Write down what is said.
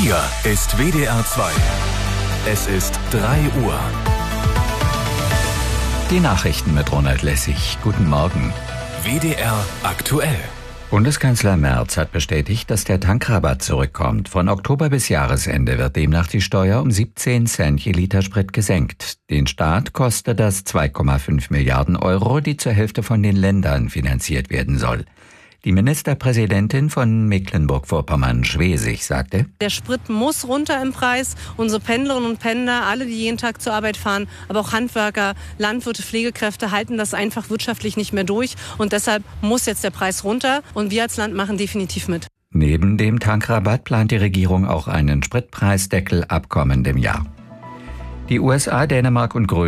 Hier ist WDR 2. Es ist 3 Uhr. Die Nachrichten mit Ronald Lessig. Guten Morgen. WDR aktuell. Bundeskanzler Merz hat bestätigt, dass der Tankrabatt zurückkommt. Von Oktober bis Jahresende wird demnach die Steuer um 17 Cent je Liter Sprit gesenkt. Den Staat kostet das 2,5 Milliarden Euro, die zur Hälfte von den Ländern finanziert werden soll. Die Ministerpräsidentin von Mecklenburg-Vorpommern, Schwesig, sagte: Der Sprit muss runter im Preis. Unsere Pendlerinnen und Pendler, alle, die jeden Tag zur Arbeit fahren, aber auch Handwerker, Landwirte, Pflegekräfte halten das einfach wirtschaftlich nicht mehr durch. Und deshalb muss jetzt der Preis runter. Und wir als Land machen definitiv mit. Neben dem Tankrabatt plant die Regierung auch einen Spritpreisdeckel ab kommendem Jahr. Die USA, Dänemark und Grönland